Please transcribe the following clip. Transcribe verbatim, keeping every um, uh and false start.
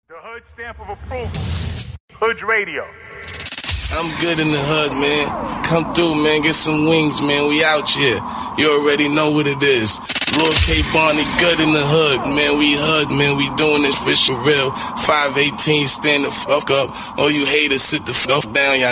The Hood stamp of approval. Hood Radio. I'm good in the hood, man. Come through, man. Get some wings, man. We out here. You already know what it is. Lord K. Barney, good in the hood, man. We hood, man. We doing this for real. five eighteen, stand the fuck up. All you haters, sit the fuck down, y'all.